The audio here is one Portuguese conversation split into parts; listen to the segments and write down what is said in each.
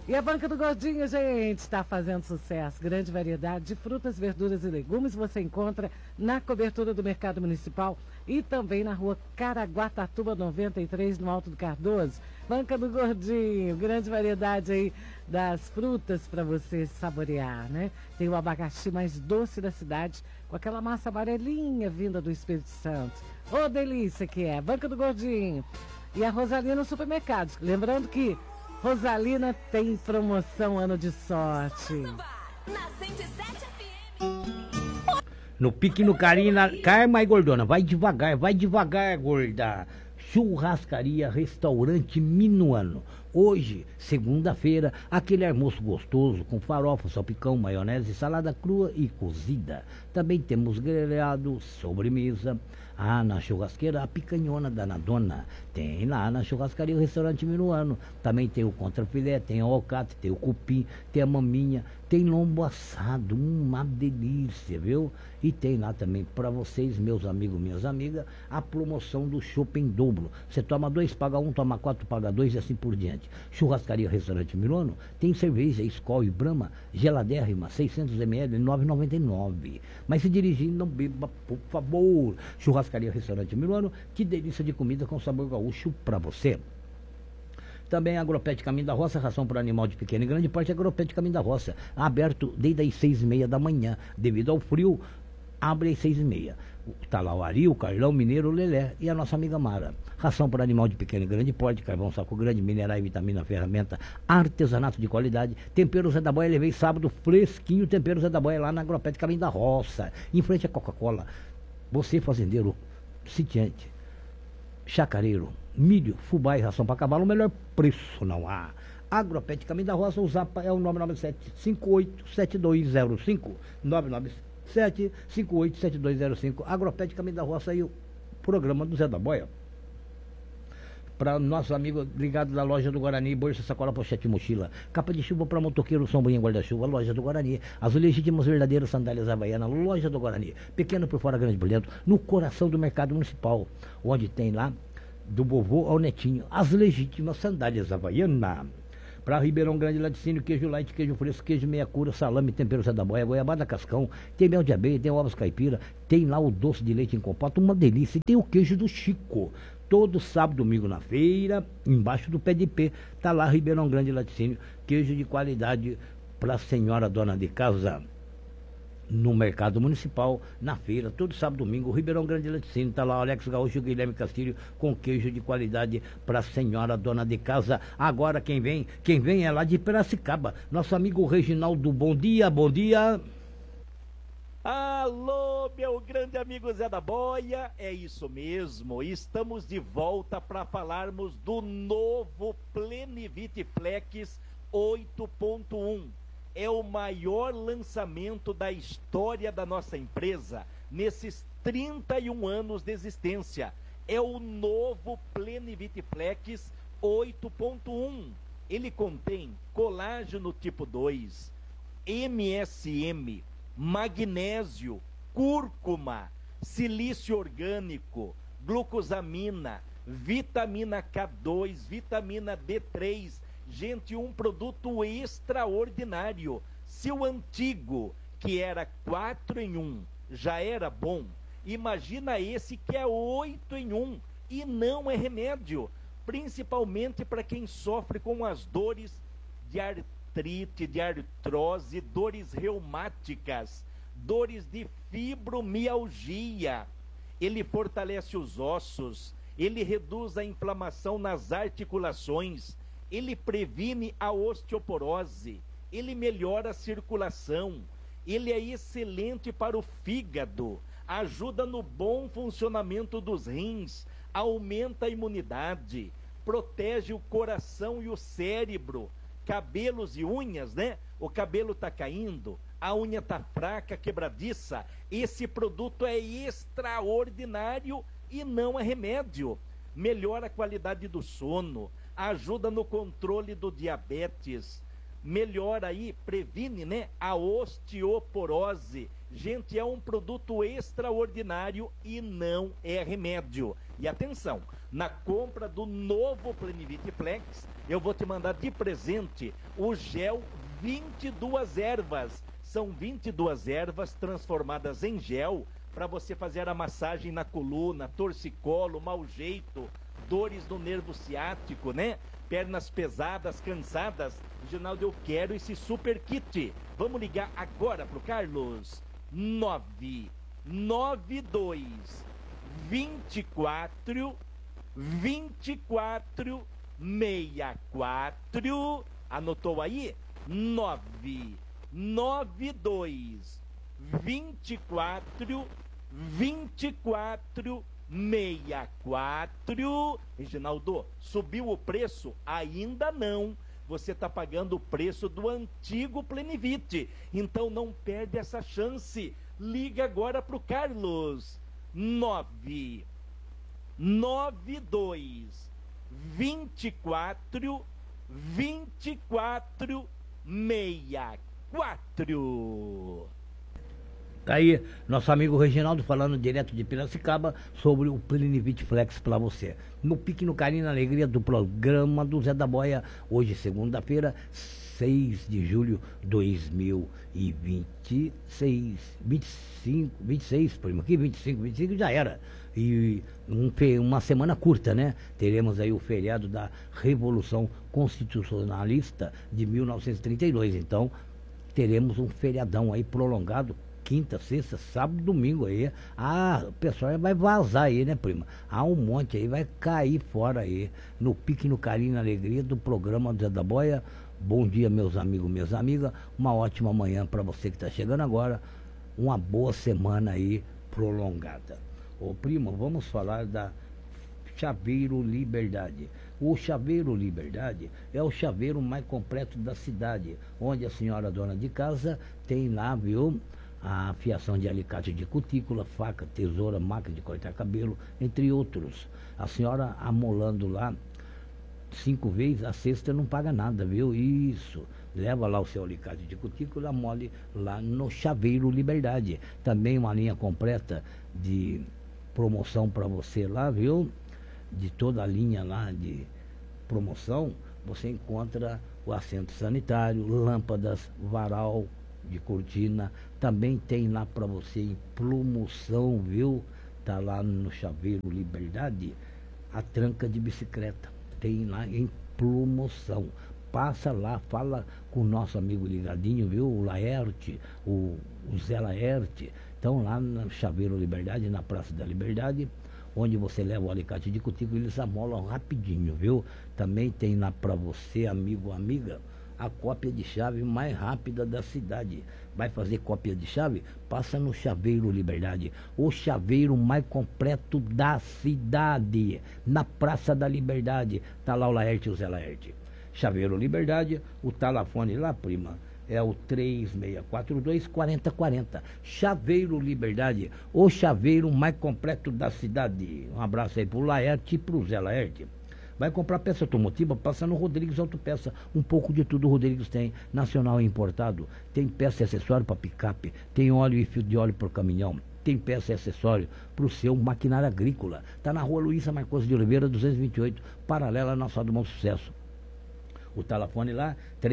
E a Banca do Gordinho, gente, está fazendo sucesso. Grande variedade de frutas, verduras e legumes você encontra na cobertura do Mercado Municipal e também na rua Caraguatatuba 93, no Alto do Cardoso. Banca do Gordinho, grande variedade aí das frutas para você saborear, né? Tem o abacaxi mais doce da cidade, com aquela massa amarelinha vinda do Espírito Santo. Ô, delícia que é! Banca do Gordinho. E a Rosalina Supermercados. Lembrando que Rosalina tem promoção Ano de Sorte. No pique, no carinho, na Carma e Gordona. Vai devagar, gorda. Churrascaria, restaurante Minuano. Hoje, segunda-feira, aquele almoço gostoso com farofa, salpicão, maionese, salada crua e cozida. Também temos grelhado, sobremesa. Na churrasqueira, a picanhona da Nadona. Tem lá na churrascaria o restaurante Minuano. Também tem o contrafilé, tem o alcatra, tem o cupim, tem a maminha, tem lombo assado, uma delícia, viu? E tem lá também para vocês, meus amigos, minhas amigas, a promoção do chopp em dobro. Você toma 2, paga 1, toma 4, paga 2 e assim por diante. Churrascaria Restaurante Minuano tem cerveja Skol e Brahma, geladérrima, 600 ml, R$ 9,99. Mas se dirigir, não beba, por favor. Churrascaria Restaurante Minuano, que delícia de comida com sabor gaúcho para você. Também Agropet Caminho da Roça, ração para animal de pequeno e grande porte, Agropet Caminho da Roça, aberto desde as 6h30 da manhã, devido ao frio, abre às 6h30. Está lá o Ari, o Carlão, o Mineiro, o Lelé e a nossa amiga Mara. Ração para animal de pequeno e grande porte, carvão, saco grande, minerais, vitamina, ferramenta, artesanato de qualidade. Tempero Zé da Boia, levei sábado fresquinho, tempero Zé da Boia lá na Agropet Caminho da Roça, em frente à Coca-Cola. Você, fazendeiro, sitiante, chacareiro, milho, fubá e ração para cavalo, o melhor preço não há. Agropet Caminho da Roça, o Zapa é o 997-587205, 997-587205, Agropet Caminho da Roça e o programa do Zé da Boia. Para nossos amigos ligados da loja do Guarani, bolsa, sacola, pochete e mochila, capa de chuva para motoqueiro, sombrinha, guarda-chuva, loja do Guarani, as legítimas verdadeiras sandálias havaianas, loja do Guarani, pequeno por fora, grande por dentro, no coração do mercado municipal, onde tem lá, do vovô ao netinho, as legítimas sandálias havaianas. Para Ribeirão Grande, laticínio, queijo light, queijo fresco, queijo meia cura, salame, tempero Zé da Boia, goiabada cascão, tem mel de abelha, tem ovos caipira, tem lá o doce de leite em compota, uma delícia, e tem o queijo do Chico. Todo sábado, domingo na feira, embaixo do pé de pé, tá lá Ribeirão Grande Laticínio, queijo de qualidade para a senhora dona de casa. No mercado municipal, na feira, todo sábado, domingo, Ribeirão Grande Laticínio, tá lá o Alex Gaúcho e o Guilherme Castilho com queijo de qualidade para a senhora dona de casa. Agora quem vem é lá de Piracicaba, nosso amigo Reginaldo, bom dia, bom dia. Alô, meu grande amigo Zé da Boia, é isso mesmo, estamos de volta para falarmos do novo Plenivite Flex 8.1. É o maior lançamento da história da nossa empresa nesses 31 anos de existência. É o novo Plenivite Flex 8.1. Ele contém colágeno tipo 2, MSM, magnésio, cúrcuma, silício orgânico, glucosamina, vitamina K2, vitamina D3. Gente, um produto extraordinário. Se o antigo, que era 4 em 1, já era bom, imagina esse que é 8 em 1 e não é remédio, principalmente para quem sofre com as dores de artrite, de artrose, dores reumáticas, dores de fibromialgia. Ele fortalece os ossos, ele reduz a inflamação nas articulações, ele previne a osteoporose, ele melhora a circulação, ele é excelente para o fígado, ajuda no bom funcionamento dos rins, aumenta a imunidade, protege o coração e o cérebro, cabelos e unhas, né? O cabelo tá caindo, a unha tá fraca, quebradiça. Esse produto é extraordinário e não é remédio. Melhora a qualidade do sono, ajuda no controle do diabetes, melhora aí, previne, né, a osteoporose, Gente, é um produto extraordinário e não é remédio. E atenção, na compra do novo Plenivite Flex, eu vou te mandar de presente o gel 22 ervas. São 22 ervas transformadas em gel para você fazer a massagem na coluna, torcicolo, mau jeito, dores do nervo ciático, né? Pernas pesadas, cansadas. Reginaldo, eu quero esse super kit. Vamos ligar agora pro Carlos. 992 24 24 64. Anotou aí? 992 24 24 64. Reginaldo, subiu o preço? Ainda não. Você está pagando o preço do antigo Plenivite. Então não perde essa chance. Liga agora para o Carlos. 992 24 24 64. Tá aí, nosso amigo Reginaldo falando direto de Piracicaba sobre o Plenivite Flex para você. No pique, no carinho, na alegria do programa do Zé da Boia, hoje, segunda-feira, 6 de julho de 2026. 26, primo, aqui 25 já era. E uma semana curta, né? Teremos aí o feriado da Revolução Constitucionalista de 1932. Então, teremos um feriadão aí prolongado. Quinta, sexta, sábado, domingo aí. O pessoal vai vazar aí, né, prima? Um monte aí, vai cair fora aí. No pique, no carinho, na alegria do programa do Zé da Boia. Bom dia, meus amigos, minhas amigas. Uma ótima manhã para você que está chegando agora. Uma boa semana aí prolongada. Ô, prima, vamos falar da Chaveiro Liberdade. O Chaveiro Liberdade é o chaveiro mais completo da cidade, onde a senhora dona de casa tem lá, viu, a fiação de alicate de cutícula, faca, tesoura, máquina de cortar cabelo, entre outros. A senhora amolando lá 5 vezes, a sexta não paga nada, viu? Isso. Leva lá o seu alicate de cutícula, amole lá no Chaveiro Liberdade. Também uma linha completa de promoção para você lá, viu? De toda a linha lá de promoção, você encontra o assento sanitário, lâmpadas, varal de cortina, também tem lá para você em promoção, viu? Tá lá no Chaveiro Liberdade, a tranca de bicicleta, tem lá em promoção. Passa lá, fala com o nosso amigo ligadinho, viu? O Laerte, o Zé Laerte, estão lá no Chaveiro Liberdade, na Praça da Liberdade, onde você leva o alicate de cutícula, eles amolam rapidinho, viu? Também tem lá para você, amigo, amiga, a cópia de chave mais rápida da cidade. Vai fazer cópia de chave? Passa no Chaveiro Liberdade, o chaveiro mais completo da cidade, na Praça da Liberdade. Tá lá o Laerte e o Zé Laerte. Chaveiro Liberdade, o telefone lá, prima, é o 3642-4040. Chaveiro Liberdade, o chaveiro mais completo da cidade. Um abraço aí pro Laerte e pro Zé Laerte. Vai comprar peça automotiva, passa no Rodrigues Autopeça. Um pouco de tudo o Rodrigues tem, nacional e importado. Tem peça e acessório para picape, tem óleo e fio de óleo para caminhão. Tem peça e acessório para o seu maquinário agrícola. Está na rua Luísa Marcos de Oliveira, 228, paralela à nossa do Bom Sucesso. O telefone lá,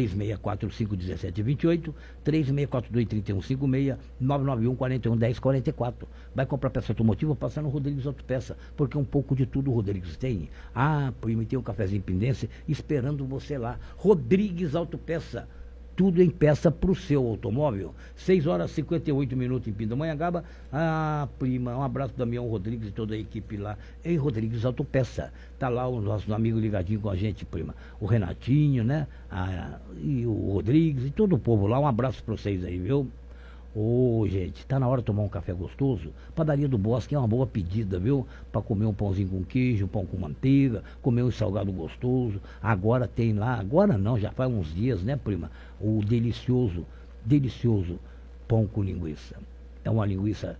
3645-1728, 3642-3156, 991-41-1044. Vai comprar peça automotiva, passa no Rodrigues Autopeça, porque um pouco de tudo o Rodrigues tem. Primo, tem um cafezinho Pendência esperando você lá. Rodrigues Autopeça. Tudo em peça para o seu automóvel. 6 horas e 58 minutos em Pindamonhangaba. Prima, um abraço do Damião Rodrigues e toda a equipe lá em Rodrigues Autopeça. Tá lá o nosso amigo ligadinho com a gente, prima. O Renatinho, né? E o Rodrigues e todo o povo lá. Um abraço para vocês aí, viu? Gente, tá na hora de tomar um café gostoso? Padaria do Bosque é uma boa pedida, viu? Para comer um pãozinho com queijo, um pão com manteiga, comer um salgado gostoso. Agora tem lá, agora não, já faz uns dias, né, prima? O delicioso pão com linguiça. É uma linguiça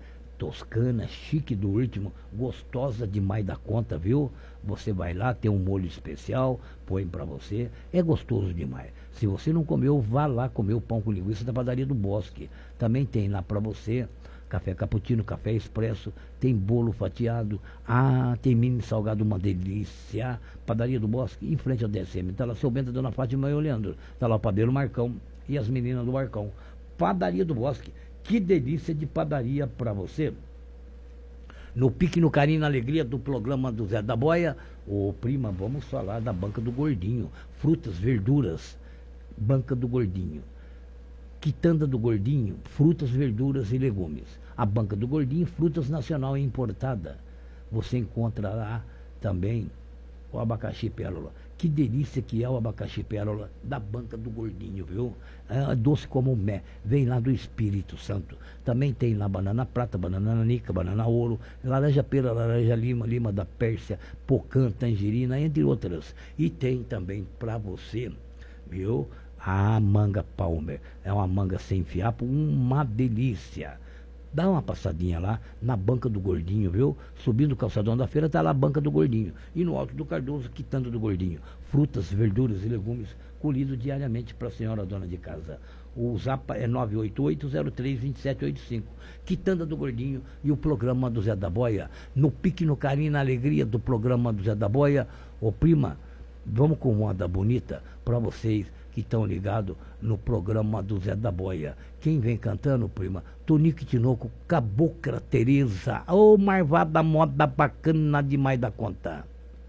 toscana, chique do último, gostosa demais da conta, viu? Você vai lá, tem um molho especial, põe pra você, é gostoso demais. Se você não comeu, vá lá comer o pão com linguiça da Padaria do Bosque. Também tem lá pra você café cappuccino, café expresso, tem bolo fatiado, tem mini salgado, uma delícia. Padaria do Bosque, em frente ao DSM. Tá lá seu Bento, Dona Fátima e o Leandro. Tá lá o padeiro Marcão e as meninas do Marcão. Padaria do Bosque, que delícia de padaria pra você. No pique, no carinho, na alegria do programa do Zé da Boia. Ô prima, vamos falar da Banca do Gordinho. Frutas, verduras, Banca do Gordinho. Quitanda do Gordinho, frutas, verduras e legumes. A Banca do Gordinho, frutas nacional e importada. Você encontra lá também o abacaxi pérola. Que delícia que é o abacaxi pérola da Banca do Gordinho, viu? É doce como o mé, vem lá do Espírito Santo. Também tem lá banana prata, banana nanica, banana ouro, laranja pera, laranja lima, lima da Pérsia, pocã, tangerina, entre outras. E tem também para você, viu? A manga Palmer. É uma manga sem fiapo, uma delícia. Dá uma passadinha lá na Banca do Gordinho, viu? Subindo o calçadão da feira, tá lá a Banca do Gordinho. E no Alto do Cardoso, Quitanda do Gordinho. Frutas, verduras e legumes colhidos diariamente para a senhora dona de casa. O zap é 988-03-2785. Quitanda do Gordinho e o programa do Zé da Boia. No pique, no carinho, na alegria do programa do Zé da Boia. Ô prima, vamos com moda bonita para vocês que estão ligados no programa do Zé da Boia. Quem vem cantando, prima? Tonico Tinoco, Cabocla Tereza. Ô, marvada moda bacana demais da conta.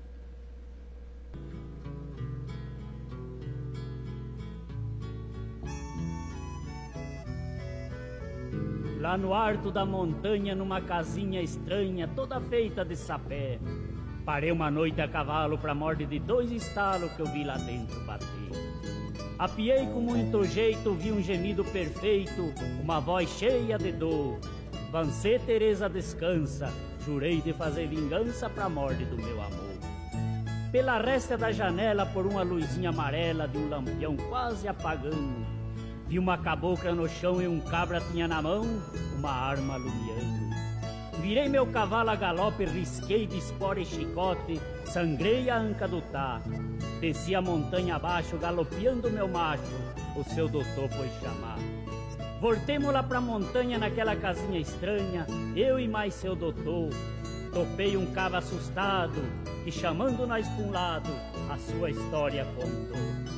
Lá no alto da montanha, numa casinha estranha, toda feita de sapé, parei uma noite a cavalo pra morte de 2 estalos que eu vi lá dentro bater. Apiei com muito jeito, vi um gemido perfeito, uma voz cheia de dor. Vancê, Teresa, descansa, jurei de fazer vingança pra morte do meu amor. Pela resta da janela, por uma luzinha amarela de um lampião quase apagando, vi uma cabocla no chão e um cabra tinha na mão uma arma alumiando. Virei meu cavalo a galope, risquei de espora e chicote, sangrei a anca do tá. Desci a montanha abaixo, galopeando meu macho, o seu doutor foi chamar. Voltemos lá pra montanha, naquela casinha estranha, eu e mais seu doutor. Topei um cabo assustado, e chamando nós pra um lado, a sua história contou.